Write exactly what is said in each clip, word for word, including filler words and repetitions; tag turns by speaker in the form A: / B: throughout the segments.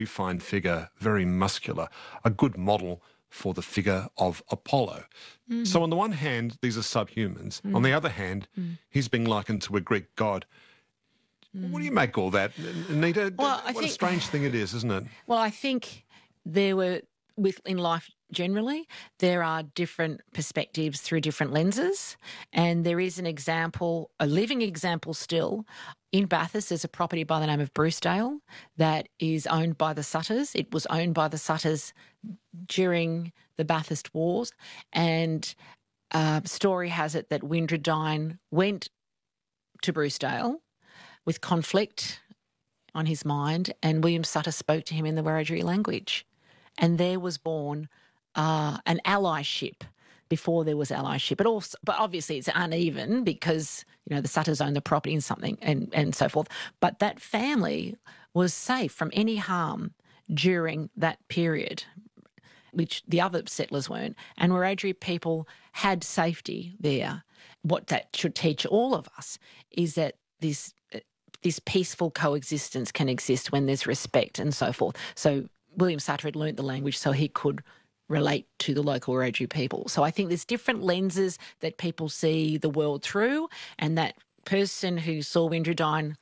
A: you find figure very muscular, a good model for the figure of Apollo. Mm. So on the one hand, these are subhumans. Mm. On the other hand, mm. he's being likened to a Greek god. Mm. What do you make all that, Anita?
B: Well,
A: what
B: I think,
A: a strange thing it is, isn't it?
B: Well, I think there were, with in life generally, there are different perspectives through different lenses, and there is an example, a living example still, in Bathurst. There's a property by the name of Brucedale that is owned by the Sutters. It was owned by the Sutters during the Bathurst Wars, and uh, story has it that Windradyne went to Brucedale with conflict on his mind, and William Sutter spoke to him in the Wiradjuri language. And there was born uh, an allyship before there was allyship. But also, but obviously it's uneven because, you know, the Sutters own the property and something and, and so forth. But that family was safe from any harm during that period, which the other settlers weren't. And Wiradjuri people had safety there. What that should teach all of us is that this this peaceful coexistence can exist when there's respect and so forth. So William Sutter had learnt the language so he could relate to the local Wiradjuri people. So I think there's different lenses that people see the world through, and that person who saw Windradyne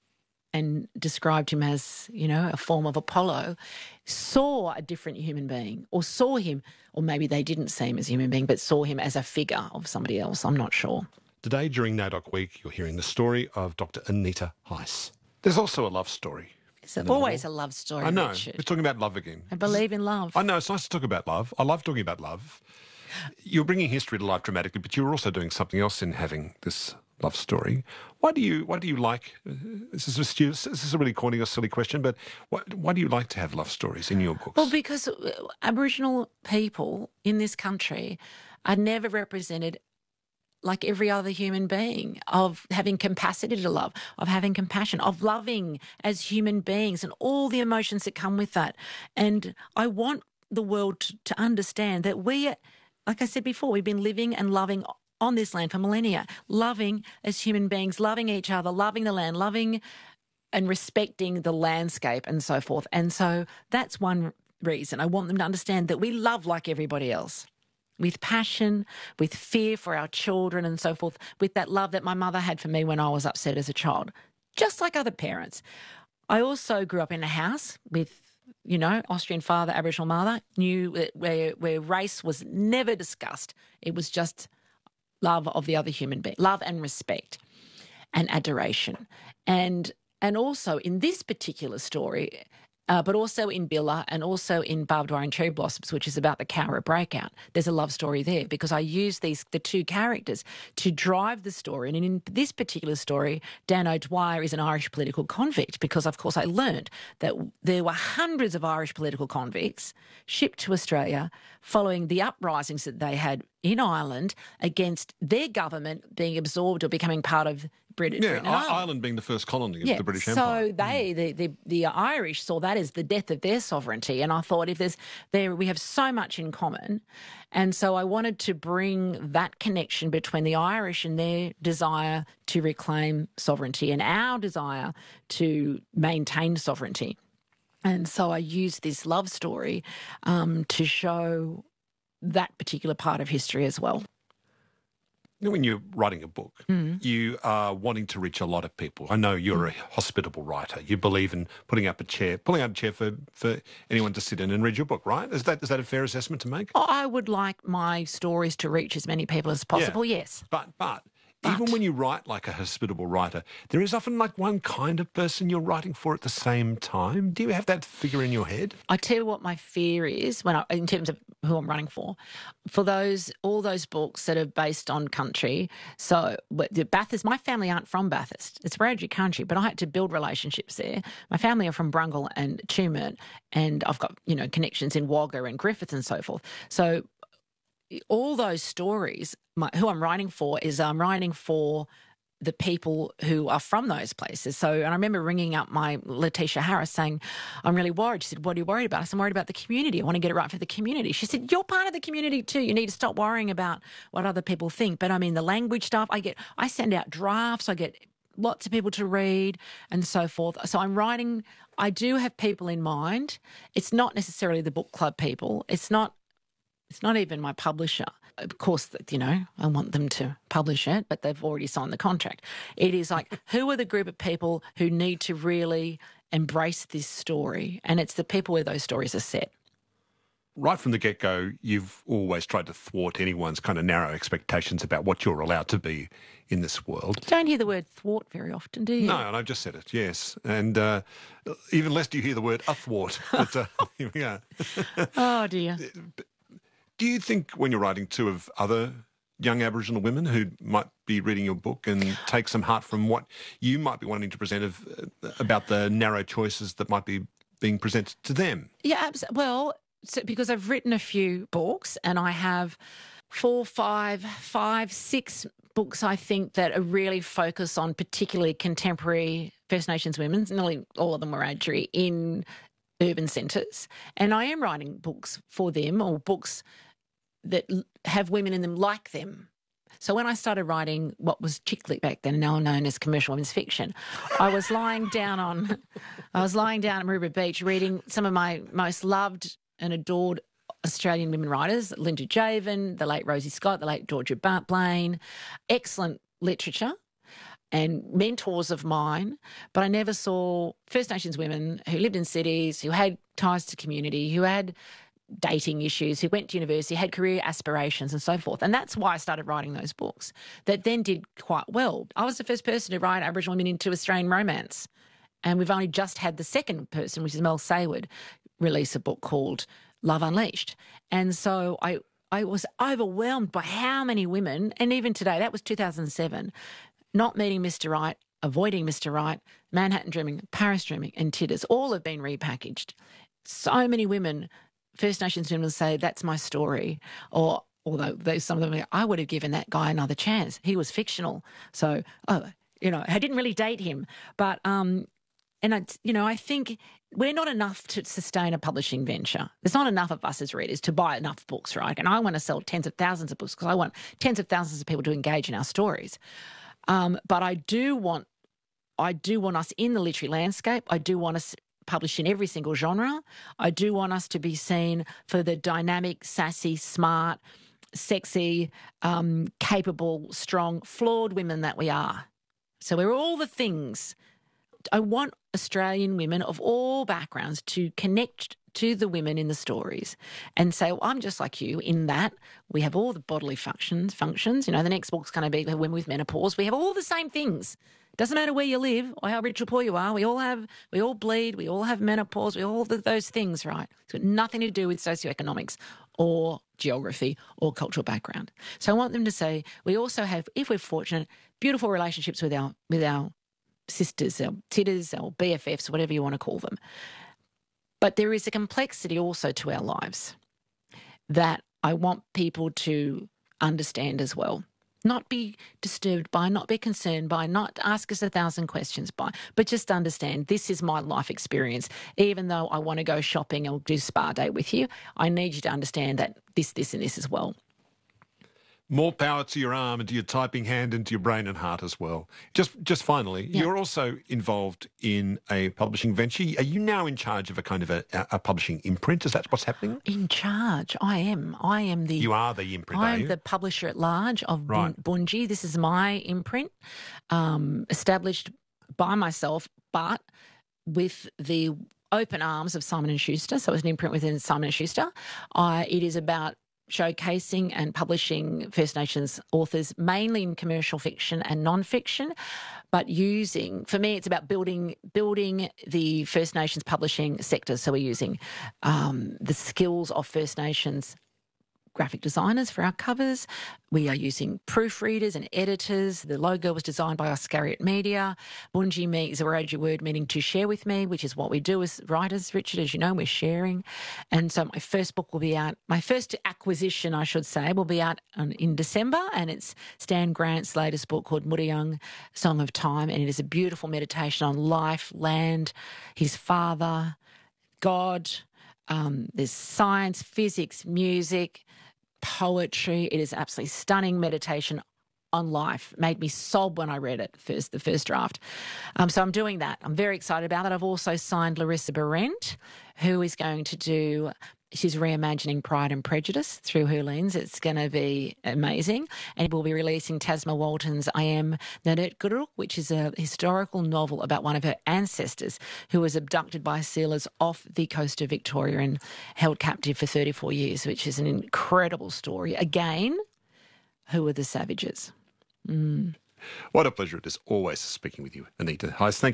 B: and described him as, you know, a form of Apollo, saw a different human being, or saw him, or maybe they didn't see him as a human being, but saw him as a figure of somebody else. I'm not sure.
A: Today, during NAIDOC Week, you're hearing the story of Doctor Anita Heiss. There's also a love story.
B: It's always a love story,
A: I know.
B: Richard.
A: We're talking about love again.
B: I believe in love.
A: I know. It's nice to talk about love. I love talking about love. You're bringing history to life dramatically, but you're also doing something else in having this love story. Why do you Why do you like, uh, this is a, stu- this is a really corny or silly question, but why, why do you like to have love stories in your books?
B: Well, because Aboriginal people in this country are never represented like every other human being, of having capacity to love, of having compassion, of loving as human beings and all the emotions that come with that. And I want the world to, to understand that we, like I said before, we've been living and loving on this land for millennia, loving as human beings, loving each other, loving the land, loving and respecting the landscape and so forth. And so that's one reason. I want them to understand that we love like everybody else, with passion, with fear for our children and so forth, with that love that my mother had for me when I was upset as a child, just like other parents. I also grew up in a house with, you know, Austrian father, Aboriginal mother, knew where, where race was never discussed. It was just love of the other human being, love and respect and adoration. And, and also in this particular story, Uh, but also in Billa and also in Barbed Wire and Cherry Blossoms, which is about the Cowra breakout. There's a love story there because I use these the two characters to drive the story. And in this particular story, Dan O'Dwyer is an Irish political convict because, of course, I learned that there were hundreds of Irish political convicts shipped to Australia following the uprisings that they had in Ireland against their government being absorbed or becoming part of Britain.
A: Yeah,
B: Britain
A: I- Ireland being the first colony of
B: yeah,
A: the British
B: so
A: Empire.
B: So they, the, the the Irish, saw that as the death of their sovereignty, and I thought if there's there we have so much in common, and so I wanted to bring that connection between the Irish and their desire to reclaim sovereignty and our desire to maintain sovereignty, and so I used this love story um, to show that particular part of history as well.
A: You know, when you're writing a book, mm. you are wanting to reach a lot of people. I know you're a hospitable writer. You believe in putting up a chair, pulling out a chair for, for anyone to sit in and read your book, right? Is that is that a fair assessment to make?
B: I would like my stories to reach as many people as possible,
A: yeah.
B: yes.
A: But, but
B: But.
A: even when you write like a hospitable writer, there is often like one kind of person you're writing for at the same time. Do you have that figure in your head?
B: I tell you what my fear is when I, in terms of who I'm running for, for those all those books that are based on country. So the Bathurst, my family aren't from Bathurst. It's Wiradjuri country, but I had to build relationships there. My family are from Brungle and Tumut, and I've got, you know, connections in Wagga and Griffith and so forth. So all those stories, my, who I'm writing for is I'm writing for the people who are from those places. So, and I remember ringing up my Letitia Harris saying, I'm really worried. She said, what are you worried about? I said, I'm worried about the community. I want to get it right for the community. She said, you're part of the community too. You need to stop worrying about what other people think. But I mean, the language stuff, I get, I send out drafts, I get lots of people to read and so forth. So I'm writing, I do have people in mind. It's not necessarily the book club people. It's not It's not even my publisher. Of course, you know, I want them to publish it, but they've already signed the contract. It is like, who are the group of people who need to really embrace this story? And it's the people where those stories are set.
A: Right from the get-go, you've always tried to thwart anyone's kind of narrow expectations about what you're allowed to be in this world.
B: You don't hear the word thwart very often, do you?
A: No, and I just said it, yes. And uh, even less do you hear the word athwart. But uh, here we are.
B: Oh, dear.
A: Do you think when you're writing to of other young Aboriginal women who might be reading your book and take some heart from what you might be wanting to present of, uh, about the narrow choices that might be being presented to them?
B: Yeah, abs- well, so because I've written a few books and I have four, five, five, six books, I think, that are really focused on particularly contemporary First Nations women, nearly all of them were Wiradjuri, in urban centres. And I am writing books for them, or books that have women in them like them. So when I started writing what was chick lit back then, now known as commercial women's fiction, I was lying down on, I was lying down at Maroubra Beach reading some of my most loved and adored Australian women writers, Linda Javen, the late Rosie Scott, the late Georgia Blaine, excellent literature and mentors of mine, but I never saw First Nations women who lived in cities, who had ties to community, who had dating issues, who went to university, had career aspirations and so forth. And that's why I started writing those books that then did quite well. I was the first person to write Aboriginal women into Australian romance. And we've only just had the second person, which is Mel Sayward, release a book called Love Unleashed. And so I, I was overwhelmed by how many women, and even today, that was two thousand seven, not meeting Mister Right, avoiding Mister Right, Manhattan Dreaming, Paris Dreaming, and Titters, all have been repackaged. So many women, First Nations women, say, that's my story. Or, although there's some of them, I would have given that guy another chance. He was fictional. So, oh, you know, I didn't really date him. But, um, and, I, you know, I think we're not enough to sustain a publishing venture. There's not enough of us as readers to buy enough books, right? And I want to sell tens of thousands of books because I want tens of thousands of people to engage in our stories. Um, but I do want, I do want us in the literary landscape. I do want us published in every single genre. I do want us to be seen for the dynamic, sassy, smart, sexy, um, capable, strong, flawed women that we are. So we're all the things. I want Australian women of all backgrounds to connect to the women in the stories and say, well, I'm just like you in that we have all the bodily functions. Functions. You know, the next book's going to be Women with Menopause. We have all the same things. Doesn't matter where you live or how rich or poor you are. We all have, we all bleed. We all have menopause. We all have those things, right? It's got nothing to do with socioeconomics or geography or cultural background. So I want them to say we also have, if we're fortunate, beautiful relationships with our with our sisters, our titters, our B F Fs, whatever you want to call them. But there is a complexity also to our lives that I want people to understand as well. Not be disturbed by, not be concerned by, not ask us a thousand questions by, but just understand this is my life experience. Even though I want to go shopping or do spa day with you, I need you to understand that this, this and this as well.
A: More power to your arm and to your typing hand and to your brain and heart as well. Just just finally, yeah. You're also involved in a publishing venture. Are you now in charge of a kind of a, a publishing imprint? Is that what's happening?
B: In charge? I am. I am the...
A: You are the imprint,
B: I
A: are you?
B: am the publisher at large of
A: right.
B: Bunji. This is my imprint, um, established by myself, but with the open arms of Simon and Schuster. So it's an imprint within Simon and Schuster. Uh, it is about showcasing and publishing First Nations authors, mainly in commercial fiction and non-fiction, but using, for me, it's about building building the First Nations publishing sector. So we're using um, the skills of First Nations graphic designers for our covers. We are using proofreaders and editors. The logo was designed by Oscariot Media. Bunji me is a Wiradjuri word meaning to share with me, which is what we do as writers, Richard. As you know, we're sharing. And so my first book will be out, my first acquisition, I should say, will be out in December, and it's Stan Grant's latest book called Muriang, Song of Time, and it is a beautiful meditation on life, land, his father, God. Um, there's science, physics, music, poetry. It is absolutely stunning meditation on life. Made me sob when I read it, first the first draft. Um, so I'm doing that. I'm very excited about that. I've also signed Larissa Behrendt, who is going to do... She's reimagining Pride and Prejudice through her lens. It's going to be amazing. And we'll be releasing Tasma Walton's I Am Nanurtguruk, which is a historical novel about one of her ancestors who was abducted by sealers off the coast of Victoria and held captive for thirty-four years, which is an incredible story. Again, who are the savages? Mm.
A: What a pleasure it is always speaking with you, Anita Heiss. Thank